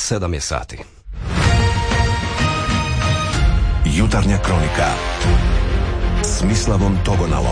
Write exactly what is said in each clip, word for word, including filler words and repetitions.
sedam je sati. Jutarnja kronika s Mislavom Togonalom.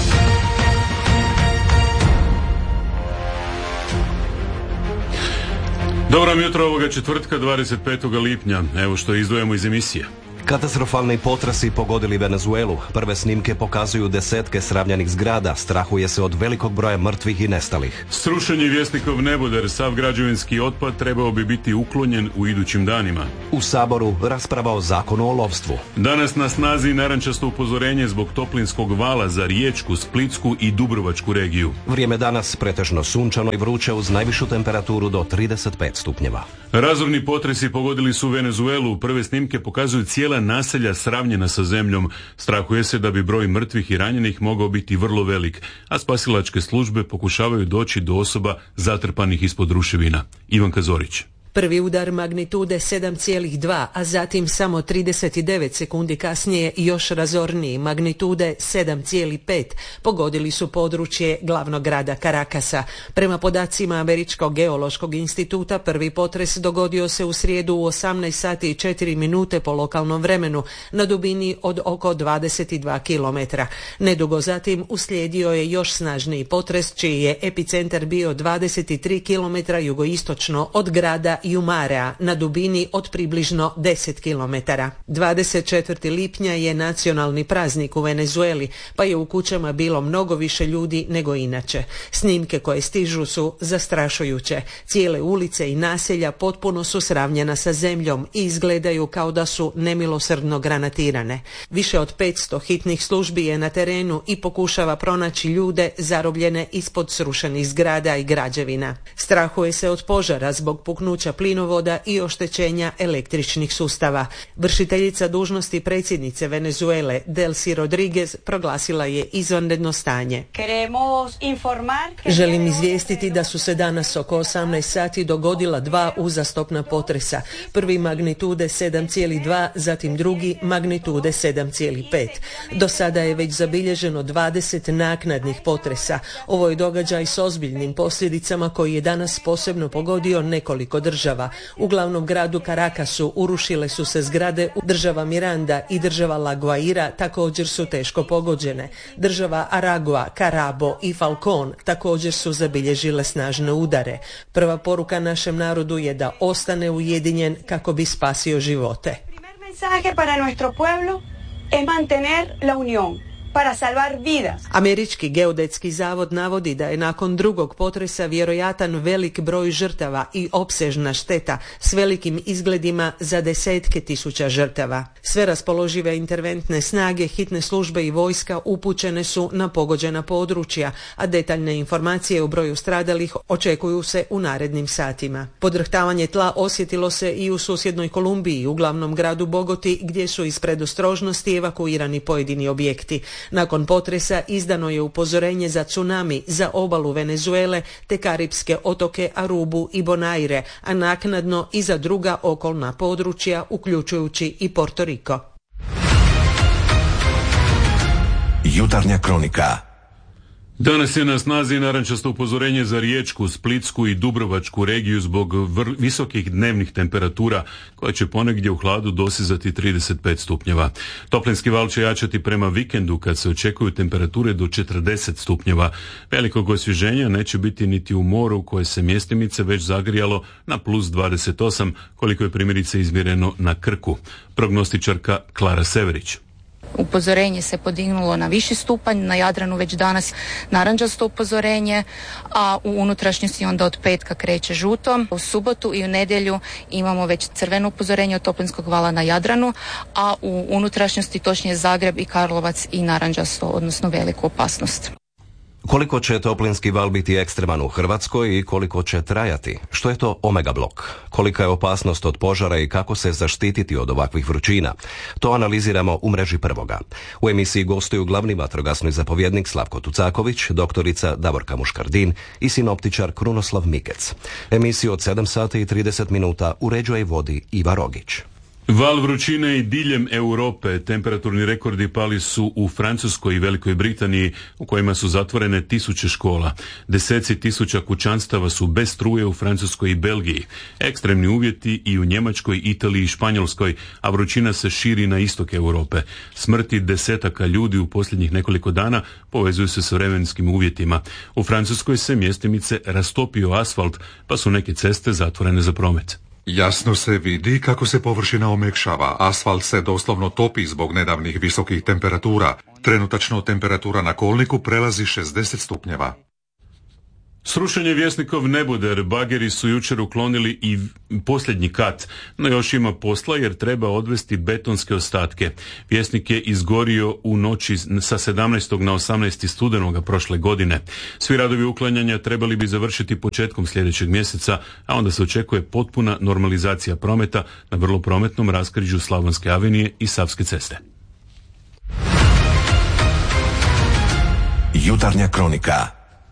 Dobro vam jutro ovoga četvrtka dvadeset petog lipnja. Evo što izdvojamo iz emisije. Katastrofalni potresi pogodili Venezuelu. Prve snimke pokazuju desetke sravnjanih zgrada. Strahuje se od velikog broja mrtvih i nestalih. Srušen je Vjesnikov neboder. Sav građevinski otpad trebao bi biti uklonjen u idućim danima. U Saboru rasprava o zakonu o lovstvu. Danas na snazi narančasto upozorenje zbog toplinskog vala za Riječku, Splitsku i Dubrovačku regiju. Vrijeme danas pretežno sunčano i vruće uz najvišu temperaturu do trideset pet stupnjeva. Razorni potresi pogodili su Venezuelu. Prve snimke pokazuju cijela naselja sravnjena sa zemljom. Strahuje se da bi broj mrtvih i ranjenih mogao biti vrlo velik, a spasilačke službe pokušavaju doći do osoba zatrpanih ispod ruševina. Ivanka Zorić. Prvi udar magnitude sedam zarez dva, a zatim samo trideset devet sekundi kasnije još razorniji magnitude sedam zarez pet pogodili su područje glavnog grada Carakasa. Prema podacima Američkog geološkog instituta, prvi potres dogodio se u srijedu u osamnaest sati i četiri minute po lokalnom vremenu na dubini od oko dvadeset dva kilometra. Nedugo zatim uslijedio je još snažniji potres, čiji je epicentar bio dvadeset tri kilometra jugoistočno od grada Jumarea na dubini od približno deset kilometara. dvadeset četvrtog lipnja je nacionalni praznik u Venezueli, pa je u kućama bilo mnogo više ljudi nego inače. Snimke koje stižu su zastrašujuće. Cijele ulice i naselja potpuno su sravnjena sa zemljom i izgledaju kao da su nemilosrdno granatirane. Više od petsto hitnih službi je na terenu i pokušava pronaći ljude zarobljene ispod srušenih zgrada i građevina. Strahuje se od požara zbog puknuća plinovoda i oštećenja električnih sustava. Vršiteljica dužnosti predsjednice Venezuele Delcy Rodriguez proglasila je izvanredno stanje. Želim izvijestiti da su se danas oko osamnaest sati dogodila dva uzastopna potresa. Prvi magnitude sedam zarez dva, zatim drugi magnitude sedam zarez pet. Do sada je već zabilježeno dvadeset naknadnih potresa. Ovo je događaj s ozbiljnim posljedicama koji je danas posebno pogodio nekoliko država. U glavnom gradu Caracasu urušile su se zgrade, država Miranda i država La Guaira također su teško pogođene. Država Aragua, Carabo i Falcón također su zabilježile snažne udare. Prva poruka našem narodu je da ostane ujedinjen kako bi spasio živote. Primer mensaje para nuestro pueblo es mantener la unión para salvar vidas. Američki geodetski zavod navodi da je nakon drugog potresa vjerojatan velik broj žrtava i opsežna šteta s velikim izgledima za desetke tisuća žrtava. Sve raspoložive interventne snage, hitne službe i vojska upućene su na pogođena područja, a detaljne informacije o broju stradalih očekuju se u narednim satima. Podrhtavanje tla osjetilo se i u susjednoj Kolumbiji, u glavnom gradu Bogoti, gdje su iz predostrožnosti evakuirani pojedini objekti. Nakon potresa izdano je upozorenje za tsunami za obalu Venezuele te karipske otoke Arubu i Bonaire, a naknadno i za druga okolna područja, uključujući i Porto Rico. Jutarnja kronika. Danas je na snazi narančasto upozorenje za Riječku, Splitsku i Dubrovačku regiju zbog vr- visokih dnevnih temperatura koje će ponegdje u hladu dosizati trideset pet stupnjeva. Toplinski val će jačati prema vikendu kad se očekuju temperature do četrdeset stupnjeva. Velikog osvježenja neće biti niti u moru koje se mjestimice već zagrijalo na plus dvadeset osam, koliko je primjerice izmjereno na Krku. Prognostičarka Klara Severić. Upozorenje se podignulo na viši stupanj, na Jadranu već danas narančasto upozorenje, a u unutrašnjosti onda od petka kreće žuto. U subotu i u nedjelju imamo već crveno upozorenje od toplinskog vala na Jadranu, a u unutrašnjosti točnije Zagreb i Karlovac i narančasto, odnosno veliku opasnost. Koliko će toplinski val biti ekstreman u Hrvatskoj i koliko će trajati? Što je to omega blok? Kolika je opasnost od požara i kako se zaštititi od ovakvih vrućina? To analiziramo u mreži Prvoga. U emisiji gostuju glavni vatrogasni zapovjednik Slavko Tucaković, doktorica Davorka Muškardin i sinoptičar Krunoslav Mikec. Emisiju od sedam sati i trideset minuta uređuje i vodi Iva Rogić. Val vrućine i diljem Europe. Temperaturni rekordi pali su u Francuskoj i Velikoj Britaniji, u kojima su zatvorene tisuće škola. Deseci tisuća kućanstava su bez struje u Francuskoj i Belgiji. Ekstremni uvjeti i u Njemačkoj, Italiji i Španjolskoj, a vrućina se širi na istok Europe. Smrti desetaka ljudi u posljednjih nekoliko dana povezuju se s vremenskim uvjetima. U Francuskoj se mjestimice rastopio asfalt, pa su neke ceste zatvorene za promet. Jasno se vidi kako se površina omekšava. Asfalt se doslovno topi zbog nedavnih visokih temperatura. Trenutačno temperatura na kolniku prelazi šezdeset stupnjeva. Srušenje Vjesnikov neboder. Bageri su jučer uklonili i posljednji kat, no još ima posla jer treba odvesti betonske ostatke. Vjesnik je izgorio u noći sa sedamnaestog na osamnaesti studenoga prošle godine. Svi radovi uklanjanja trebali bi završiti početkom sljedećeg mjeseca, a onda se očekuje potpuna normalizacija prometa na vrlo prometnom raskrižju Slavonske avenije i Savske ceste. Jutarnja kronika.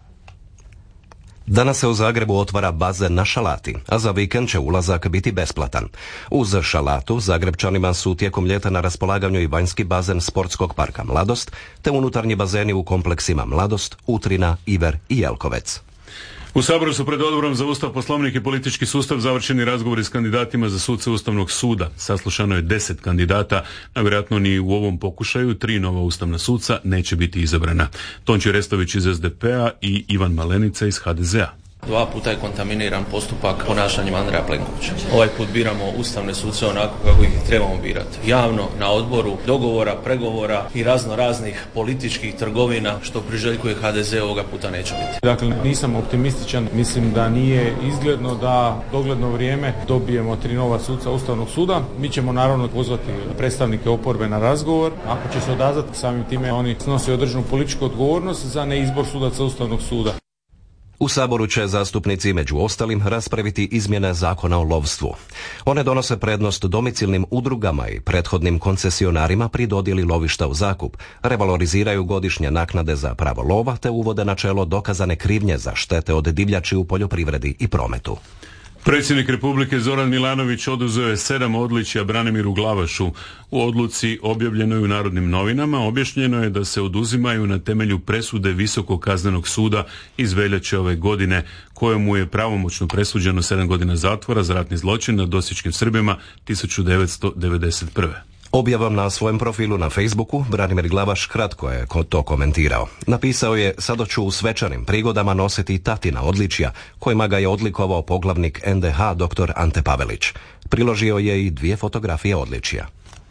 Danas se u Zagrebu otvara bazen na Šalati, a za vikend će ulazak biti besplatan. Uz Šalatu, Zagrebčanima su tijekom ljeta na raspolaganju i vanjski bazen sportskog parka Mladost, te unutarnji bazeni u kompleksima Mladost, Utrina, Iver i Jelkovec. U Saboru su pred Odborom za Ustav, Poslovnik i politički sustav završeni razgovori s kandidatima za suce Ustavnog suda. Saslušano je deset kandidata, a vjerojatno ni u ovom pokušaju tri nova ustavna suca neće biti izabrana. Tonči Restović iz S D P-a i Ivan Malenica iz H D Z-a. Dva puta je kontaminiran postupak ponašanjem Andreja Plenkovića. Ovaj put biramo ustavne suce onako kako ih trebamo birati. Javno, na odboru, dogovora, pregovora i razno raznih političkih trgovina što priželjkuje H D Z ovoga puta neće biti. Dakle, nisam optimističan. Mislim da nije izgledno da dogledno vrijeme dobijemo tri nova suca Ustavnog suda. Mi ćemo naravno pozvati predstavnike oporbe na razgovor. Ako će se odazvati, samim time oni snose određenu političku odgovornost za neizbor sudaca Ustavnog suda. U Saboru će zastupnici među ostalim raspraviti izmjene zakona o lovstvu. One donose prednost domicilnim udrugama i prethodnim koncesionarima pri dodjeli lovišta u zakup, revaloriziraju godišnje naknade za pravo lova te uvode načelo dokazane krivnje za štete od divljači u poljoprivredi i prometu. Predsjednik Republike Zoran Milanović oduzeo je sedam odličja Branimiru Glavašu. U odluci objavljenoj u Narodnim novinama objašnjeno je da se oduzimaju na temelju presude Visokog kaznenog suda iz veljače ove godine, kojemu je pravomoćno presuđeno sedam godina zatvora za ratni zločin nad osječkim Srbima tisuću devetsto devedeset prve. Objavom na svojem profilu na Facebooku, Branimir Glavaš kratko je to komentirao. Napisao je: "Sada ću u svečanim prigodama nositi tatina odličja, kojima ga je odlikovao poglavnik N D H dr. Ante Pavelić." Priložio je i dvije fotografije odličja.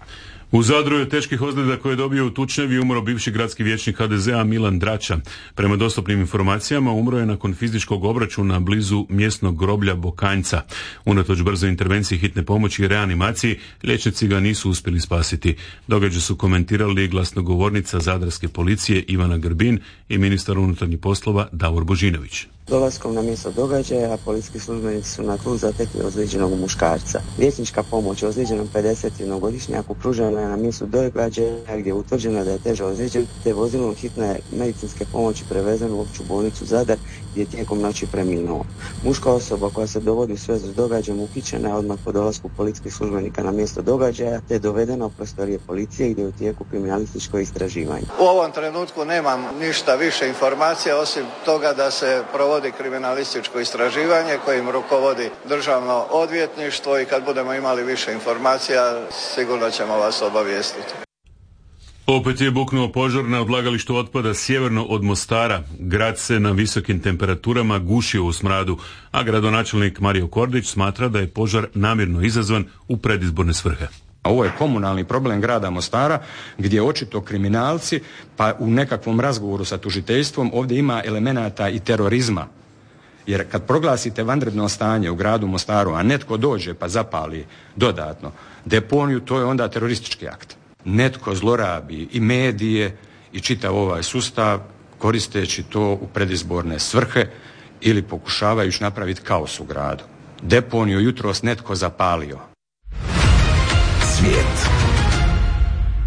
U Zadru je teških ozljeda koje je dobio u tučnjavi umro bivši gradski vijećnik H D Z-a Milan Drača. Prema dostupnim informacijama umro je nakon fizičkog obračuna blizu mjesnog groblja Bokanjca. Unatoč brzoj intervenciji hitne pomoći i reanimaciji, liječnici ga nisu uspjeli spasiti. Događaj su komentirali glasnogovornica Zadarske policije Ivana Grbin i ministar unutarnjih poslova Davor Božinović. Dolaskom na mjesto događaja, policijski službenici su na tlu zatekli ozlijeđenog muškarca. Liječnička pomoć ozlijeđenom pedesetjednogodišnjaku pružena je na mjestu događaja gdje je utvrđeno da je teže ozlijeđen, te vozilom hitne medicinske pomoći prevezen u opću bolnicu Zadar gdje je tijekom noći preminuo. Muška osoba koja se dovodi u svezu s događajem uhićena je odmah po dolasku policijskih službenika na mjesto događaja, te je dovedena u prostorije policije gdje je u tijeku kriminalističko istraživanje. U ovom trenutku nemam ništa više informacija osim toga da se provodi kriminalističko istraživanje kojim rukovodi Državno odvjetništvo i kad budemo imali više informacija sigurno ćemo vas obavijestiti. Opet je buknuo požar na odlagalištu otpada sjeverno od Mostara. Grad se na visokim temperaturama gušio u smradu, a gradonačelnik Mario Kordić smatra da je požar namjerno izazvan u predizborne svrhe. Ovo je komunalni problem grada Mostara gdje očito kriminalci, pa u nekakvom razgovoru sa tužiteljstvom ovdje ima elemenata i terorizma. Jer kad proglasite vanredno stanje u gradu Mostaru, a netko dođe pa zapali dodatno deponiju, to je onda teroristički akt. Netko zlorabi i medije i čitav ovaj sustav koristeći to u predizborne svrhe ili pokušavajući napraviti kaos u gradu. Deponiju jutros netko zapalio. Svijet.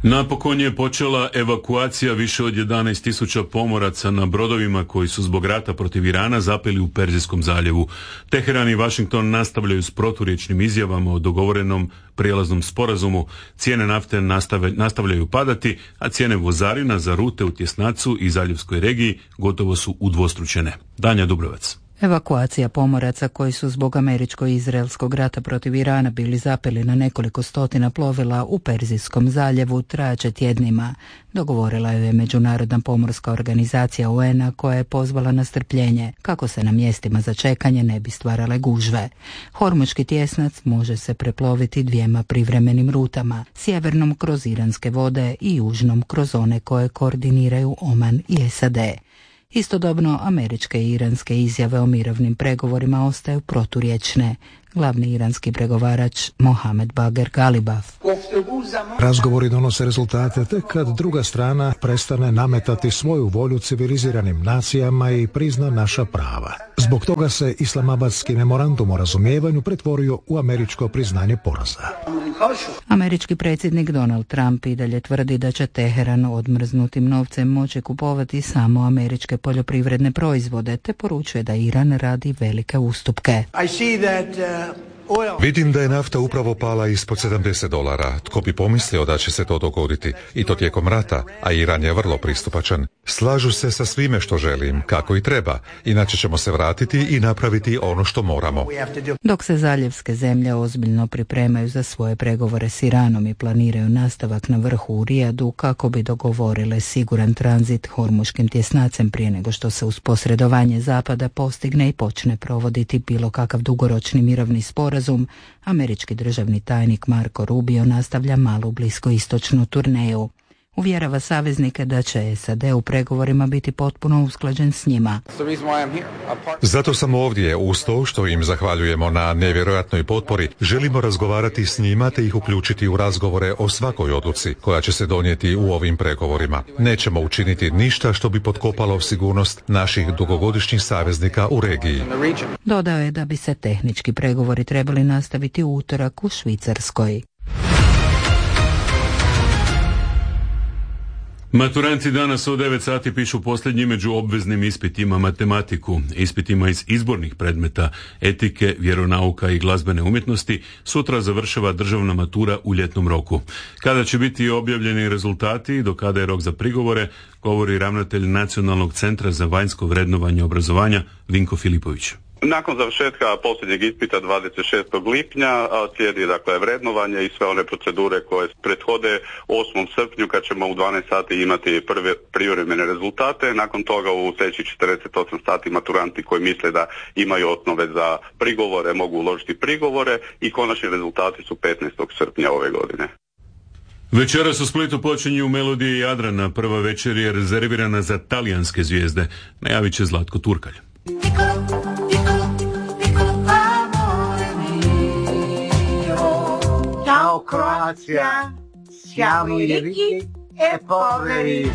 Napokon je počela evakuacija više od jedanaest tisuća pomoraca na brodovima koji su zbog rata protiv Irana zapeli u Perzijskom zaljevu. Teheran i Washington nastavljaju s proturječnim izjavama o dogovorenom prijelaznom sporazumu. Cijene nafte nastave, nastavljaju padati, a cijene vozarina za rute u Tjesnacu i zaljevskoj regiji gotovo su udvostručene. Danja Dubrovac. Evakuacija pomoraca koji su zbog američko-izraelskog rata protiv Irana bili zapeli na nekoliko stotina plovila u Perzijskom zaljevu trajaće tjednima. Dogovorila je Međunarodna pomorska organizacija U N-a koja je pozvala na strpljenje kako se na mjestima za čekanje ne bi stvarale gužve. Hormuški tjesnac može se preploviti dvijema privremenim rutama, sjevernom kroz iranske vode i južnom kroz one koje koordiniraju Oman i S A D. Istodobno, američke i iranske izjave o mirovnim pregovorima ostaju proturječne. Glavni iranski pregovarač Mohamed Bagher Galibaf. Razgovori donose rezultate tek kad druga strana prestane nametati svoju volju civiliziranim nacijama i prizna naša prava. Zbog toga se Islamabadski memorandum o razumijevanju pretvorio u američko priznanje poraza. Američki predsjednik Donald Trump i dalje tvrdi da će Teheran odmrznutim novcem moći kupovati samo američke poljoprivredne proizvode, te poručuje da Iran radi velike ustupke. Vidim da je nafta upravo pala ispod sedamdeset dolara. Tko bi pomislio da će se to dogoditi? I to tijekom rata, a Iran je vrlo pristupačan. Slažu se sa svime što želim, kako i treba. Inače ćemo se vratiti i napraviti ono što moramo. Dok se zaljevske zemlje ozbiljno pripremaju za svoje pregovore s Iranom i planiraju nastavak na vrhu u Rijadu kako bi dogovorile siguran tranzit hormuškim tjesnacem prije nego što se uz posredovanje Zapada postigne i počne provoditi bilo kakav dugoročni mirovni sporazum, američki državni tajnik Marco Rubio nastavlja malu bliskoistočnu turneju. Uvjerava saveznike da će S A D u pregovorima biti potpuno usklađen s njima. Zato sam ovdje, uz to što im zahvaljujemo na nevjerojatnoj potpori, želimo razgovarati s njima te ih uključiti u razgovore o svakoj odluci koja će se donijeti u ovim pregovorima. Nećemo učiniti ništa što bi potkopalo sigurnost naših dugogodišnjih saveznika u regiji. Dodao je da bi se tehnički pregovori trebali nastaviti u utorak u Švicarskoj. Maturanti danas od devet sati pišu posljednji među obveznim ispitima matematiku, ispitima iz izbornih predmeta, etike, vjeronauka i glazbene umjetnosti. Sutra završava državna matura u ljetnom roku. Kada će biti objavljeni rezultati i do kada je rok za prigovore, govori ravnatelj Nacionalnog centra za vanjsko vrednovanje obrazovanja Vinko Filipović. Nakon završetka posljednjeg ispita dvadeset šestog lipnja slijedi dakle vrednovanje i sve one procedure koje prethode osmom srpnju kad ćemo u dvanaest sati imati prve privremene rezultate. Nakon toga u sljedećih četrdeset osam sati maturanti koji misle da imaju osnove za prigovore mogu uložiti prigovore i konačni rezultati su petnaestog srpnja ove godine. Večeras u Splitu počinju Melodije Jadrana. Prva večer je rezervirana za talijanske zvijezde. Najavit će Zlatko Turkalj. Ciao Croazia, siamo i ricchi e poveri.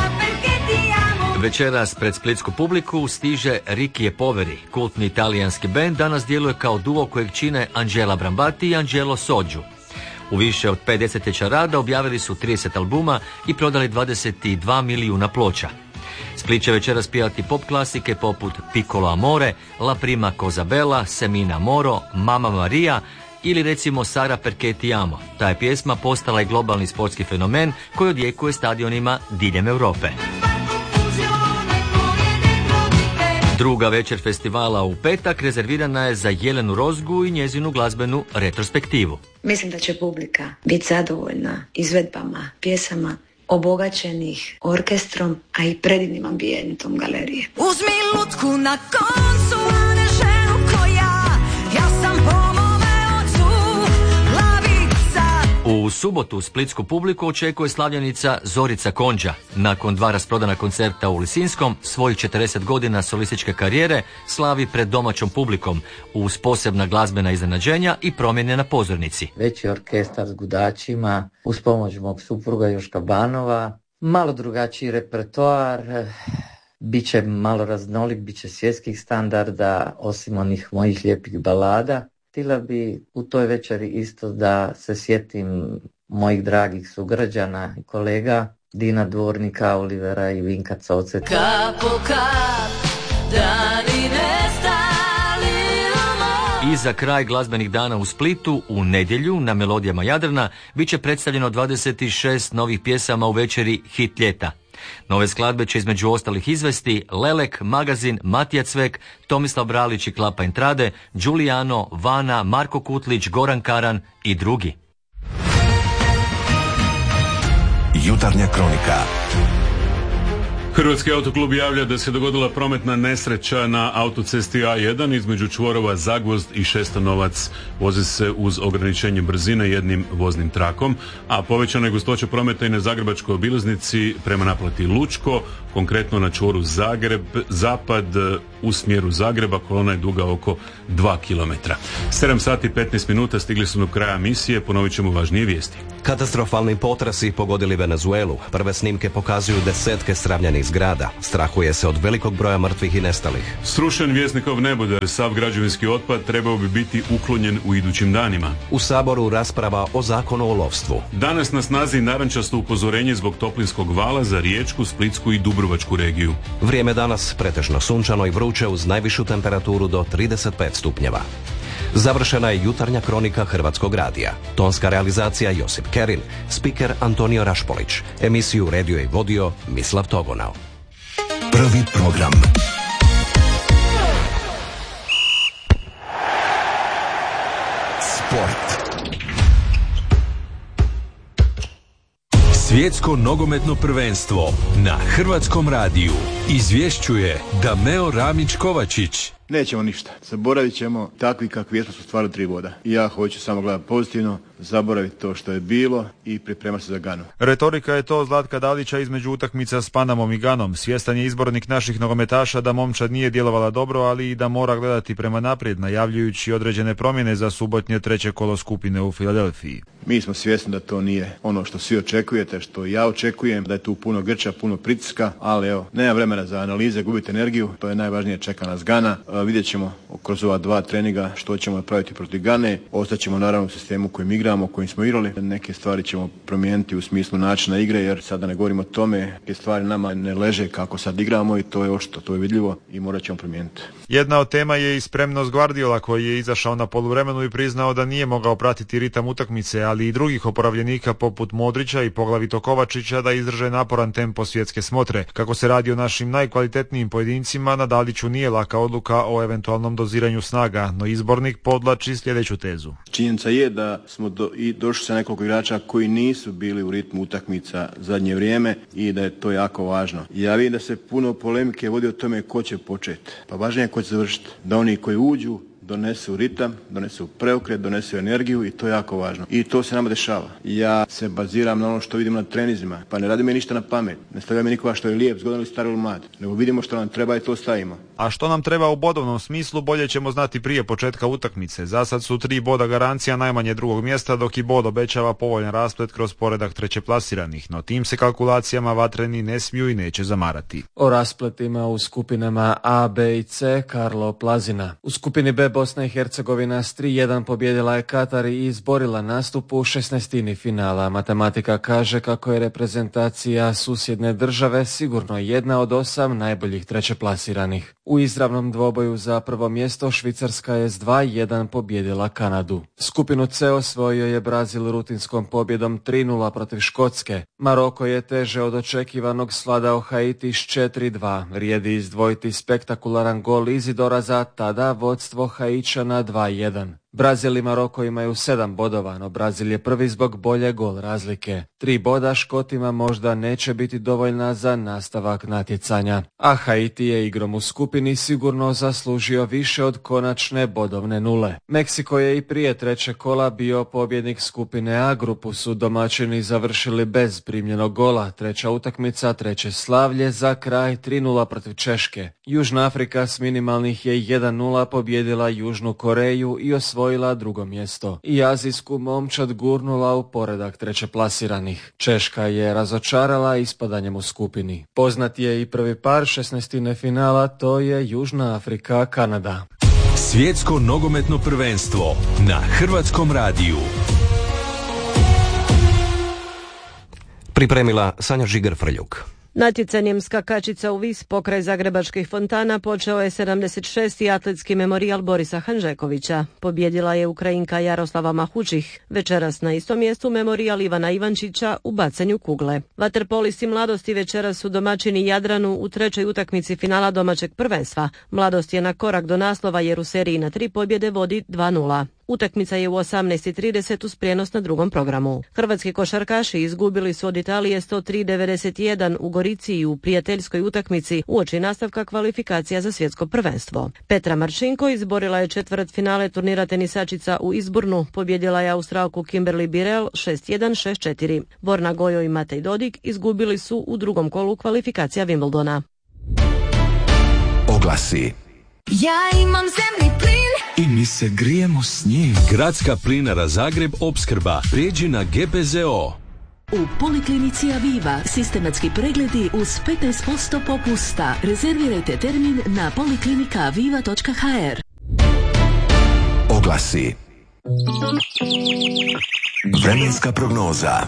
Večeras pred splitsku publiku stiže Ricky e Poveri. Kultni italijanski bend danas djeluje kao duo kojeg čine Angela Brambati i Angelo Sođu. U više od pet desetljeća rada objavili su trideset albuma i prodali dvadeset dva milijuna ploča. Split će večeras pjevati pop klasike poput Piccolo Amore, La Prima Cosa Bella, Semina Moro, Mamma Maria ili recimo Sara Perché Ti Amo. Ta je pjesma postala i globalni sportski fenomen koji odjekuje stadionima diljem Europe. Druga večer festivala u petak rezervirana je za Jelenu Rozgu i njezinu glazbenu retrospektivu. Mislim da će publika biti zadovoljna izvedbama, pjesama obogaćenih orkestrom, a i predivnim ambijentom galerije. Uzmi lutku na koncu, a ne ženu ko ja, ja sam po mome ocu lavica. U subotu splitsku publiku očekuje slavljenica Zorica Konđa. Nakon dva rasprodana koncerta u Lisinskom, svojih četrdeset godina solističke karijere slavi pred domaćom publikom uz posebna glazbena iznenađenja i promjene na pozornici. Veći orkestar s gudačima, uz pomoć mog supruga Joška Banova, malo drugačiji repertoar, bit će malo raznolik, bit će svjetskih standarda, osim onih mojih lijepih balada. Htjela bi u toj večeri isto da se sjetim mojih dragih sugrađana i kolega Dina Dvornika, Olivera i Vinka Covceta. Kap po kap, dani nestali u moru. I za kraj glazbenih dana u Splitu, u nedjelju na Melodijama Jadrana bit će predstavljeno dvadeset šest novih pjesama u večeri Hit ljeta. Nove skladbe će između ostalih izvesti Lelek, Magazin, Matija Cvek, Tomislav Bralić i Klapa Entrade, Giuliano, Vana, Marko Kutlić, Goran Karan i drugi. Jutarnja kronika. Hrvatski autoklub javlja da se dogodila prometna nesreća na autocesti A jedan između čvorova Zagvozd i Šestanovac. Vozi se uz ograničenje brzine jednim voznim trakom, a povećana je gustoća prometa i na Zagrebačkoj obilaznici prema naplati Lučko, konkretno na čvoru Zagreb, zapad u smjeru Zagreba, kolona je duga oko dva kilometra. sedam sati i petnaest minuta stigli su do kraja misije, ponovit ćemo važnije vijesti. Katastrofalni potresi pogodili Venezuelu. Prve snimke pokazuju desetke sravnjenih zgrada. Strahuje se od velikog broja mrtvih i nestalih. Srušen Vjesnikov nebodar, sav građevinski otpad trebao bi biti uklonjen u idućim danima. U Saboru rasprava o zakonu o lovstvu. Danas na snazi narančasto upozorenje zbog toplinskog vala za Riječku, Splitsku i Dubrovačku regiju. Vrijeme danas pretežno sunčano i vruće uz najvišu temperaturu do trideset pet stupnjeva. Završena je jutarnja kronika Hrvatskog radija. Tonska realizacija Josip Kerin, spiker Antonio Rašpolić. Emisiju redio i vodio Mislav Togonao. Prvi program. Sport. Svjetsko nogometno prvenstvo na Hrvatskom radiju izvješćuje Dameo Ramić-Kovačić. Nećemo ništa. Zaboravit ćemo takvi kakvi jesmo su stvarno tri boda. I ja hoću samo gledati pozitivno, zaboraviti to što je bilo i pripremati se za Ganu. Retorika je to Zlatka Dalića između utakmica s Panamom i Ganom. Svjestan je izbornik naših nogometaša da momčad nije djelovala dobro, ali i da mora gledati prema naprijed, najavljujući određene promjene za subotnje treće kolo skupine u Filadelfiji. Mi smo svjesni da to nije ono što svi očekujete, što ja očekujem, da je tu puno grča, puno pritiska, ali evo, nema vremena za analize, gubite energiju, to je najvažnije, čeka nas Gana. Vidjet ćemo kroz ova dva treninga što ćemo napraviti protiv Gane. Ostaćemo naravno u sistemu kojim igramo, kojim smo igrali. Neke stvari ćemo promijeniti u smislu načina igre, jer sada ne govorimo o tome, neke stvari nama ne leže kako sad igramo i to je očito, to je vidljivo i morat ćemo promijeniti. Jedna od tema je i spremnost Guardiola koji je izašao na poluvremenu i priznao da nije mogao pratiti ritam utakmice, ali i drugih oporavljenika poput Modrića i poglavito Kovačića da izdrže naporan tempo svjetske smotre. Kako se radi o našim najkvalitetnijim pojedincima, na Daliću nije laka odluka o eventualnom doziranju snaga, no izbornik podlači sljedeću tezu. Činjenica je da smo do, i došli sa nekoliko igrača koji nisu bili u ritmu utakmica zadnje vrijeme i da je to jako važno. Ja vidim da se puno polemike vodi o tome ko će početi. Pa važnije je ko će završiti. Da oni koji uđu donesu ritam, donesu preokret, donesu energiju i to je jako važno. I to se nama dešava. Ja se baziram na ono što vidimo na trenizima, pa ne radi mi ništa na pamet. Ne stavlja mi nikoga što je lijep, zgodan ili star ili mlad. Nego vidimo što nam treba i to stavimo. A što nam treba u bodovnom smislu bolje ćemo znati prije početka utakmice. Za sad su tri boda garancija najmanje drugog mjesta, dok i bod obećava povoljan rasplet kroz poredak treće plasiranih. No tim se kalkulacijama vatreni ne smiju i neće zamarati. O raspletima u skupinama A, B i C Karlo Plazina. U skupini B Bosna i Hercegovina s tri jedan pobjedila je Katar i izborila nastup u šesnaestini finala. Matematika kaže kako je reprezentacija susjedne države sigurno jedna od osam najboljih trećeplasiranih. U izravnom dvoboju za prvo mjesto Švicarska je s dva jedan pobjedila Kanadu. Skupinu C osvojio je Brazil rutinskom pobjedom tri nula protiv Škotske. Maroko je teže od očekivanog svladao Haiti s četiri dva. Vrijedi izdvojiti spektakularan gol Izidora za tada vodstvo Haičana dva jedan. Brazil i Maroko imaju sedam bodova, no Brazil je prvi zbog bolje gol razlike. Tri boda Škotima možda neće biti dovoljna za nastavak natjecanja, a Haiti je igrom u skupini sigurno zaslužio više od konačne bodovne nule. Meksiko je i prije trećeg kola bio pobjednik skupine A, grupu su domaćini završili bez primljenog gola. Treća utakmica, treće slavlje, za kraj tri nula protiv Češke. Južna Afrika s minimalnih je jedan nula pobjedila Južnu Koreju i osvojila drugo mjesto. I azijsku momčad gurnula u poredak trećeplasiranih. Češka je razočarala ispadanjem u skupini. Poznat je i prvi par šesnaestine finala, to je Južna Afrika, Kanada. Svjetsko nogometno prvenstvo na Hrvatskom radiju. Pripremila Sanja Žiger-Frljuk. Natjecanjem skakačica u vis pokraj zagrebačkih fontana počeo je sedamdeset šesti atletski memorijal Borisa Hanžekovića. Pobjedila je Ukrajinka Jaroslava Mahučih. Večeras na istom mjestu memorijal Ivana Ivančića u bacanju kugle. Vaterpolisti Mladosti večeras su domaćini Jadranu u trećoj utakmici finala domaćeg prvenstva. Mladost je na korak do naslova jer u seriji na tri pobjede vodi dva nula. Utakmica je u osamnaest i trideset uz prijenos na drugom programu. Hrvatski košarkaši izgubili su od Italije sto tri devedeset jedan u Gorici i u prijateljskoj utakmici uoči nastavka kvalifikacija za svjetsko prvenstvo. Petra Marčinko izborila je četvrt finale turnira tenisačica u Izburnu, pobjedila je Australku Kimberly Birrell šest jedan šest četiri. Borna Gojo i Matej Dodik izgubili su u drugom kolu kvalifikacija Wimbledona. Oglasi. Ja imam zemni plin I mi se grijemo s njim. Gradska plinara Zagreb opskrba. Prijeđi na G P Z O. U Poliklinici Aviva sistematski pregledi uz petnaest posto popusta. Rezervirajte termin na poliklinika aviva točka h r. Oglasi. Vremenska prognoza.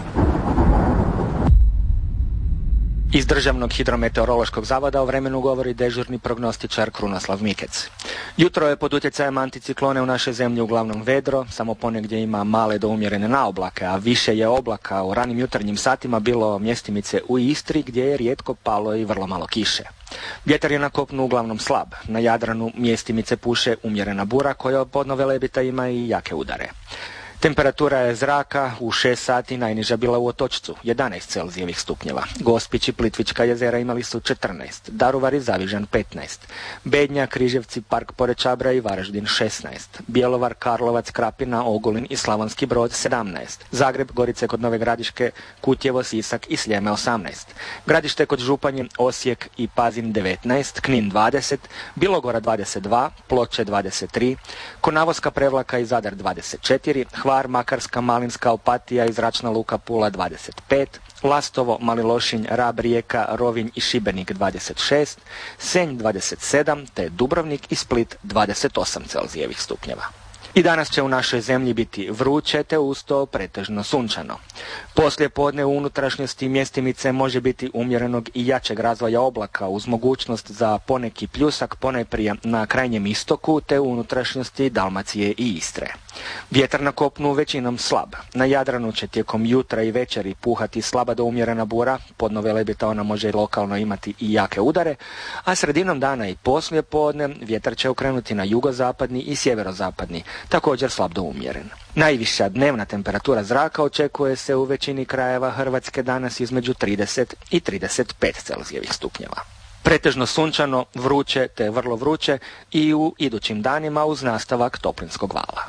Iz Državnog hidrometeorološkog zavoda o vremenu govori dežurni prognostičar Krunoslav Mikec. Jutro je pod utjecajem anticiklone u našoj zemlji uglavnom vedro, samo ponegdje ima male do umjerene naoblake, a više je oblaka u ranim jutarnjim satima bilo mjestimice u Istri gdje je rijetko palo i vrlo malo kiše. Vjetar je na kopnu uglavnom slab, na Jadranu mjestimice puše umjerena bura koja podno Velebita ima i jake udare. Temperatura je zraka u šest sati najniža bila u Otočcu, jedanaest Celzijevih stupnjeva. Gospić i Plitvička jezera imali su četrnaest, Daruvar i Zavižan petnaest, Bednja, Križevci, Park pored Čabra i Varaždin šesnaest, Bjelovar, Karlovac, Krapina, Ogulin i Slavonski Brod sedamnaest, Zagreb, Gorice kod Nove Gradiške, Kutjevo, Sisak i Sljeme osamnaest, Gradište kod Županje, Osijek i Pazin devetnaest, Knin dvadeset, Bilogora dvadeset dva, Ploče dvadeset tri, Konavoska, Prevlaka i Zadar dvadeset četiri, Hvar, Makarska, Malinska, Opatija i Zračna luka Pula dvadeset pet, Lastovo, Mali Lošinj, Rab, Rijeka, Rovinj i Šibenik dvadeset šest, Senj dvadeset sedam te Dubrovnik i Split dvadeset osam Celzijevih stupnjeva. I danas će u našoj zemlji biti vruće te usto pretežno sunčano. Poslije podne u unutrašnjosti mjestimice može biti umjerenog i jačeg razvoja oblaka uz mogućnost za poneki pljusak ponajprije na krajnjem istoku te u unutrašnjosti Dalmacije i Istre. Vjetar na kopnu većinom slab. Na Jadranu će tijekom jutra i večeri puhati slaba do umjerena bura, podno Velebita ona može i lokalno imati i jake udare, a sredinom dana i poslije podne vjetar će okrenuti na jugozapadni i sjeverozapadni, također slab do umjeren. Najviša dnevna temperatura zraka očekuje se u većini krajeva Hrvatske danas između trideset i trideset pet Celzijevih stupnjeva. Pretežno sunčano, vruće te vrlo vruće i u idućim danima uz nastavak toplinskog vala.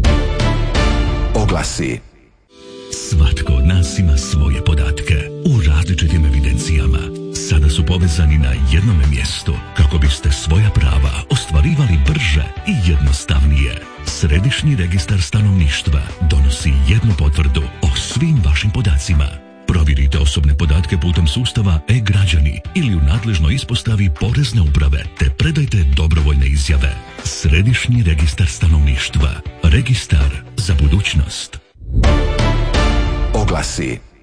Oglasi. Svatko od nas ima svoje podatke u različitim evidencijama. Sada su povezani na jednom mjestu kako biste svoja prava ostvarivali brže i jednostavnije. Središnji registar stanovništva donosi jednu potvrdu o svim vašim podacima. Provjerite osobne podatke putem sustava e-građani ili u nadležnoj ispostavi Porezne uprave te predajte dobrovoljne izjave. Središnji registar stanovništva. Registar za budućnost. Oglasi.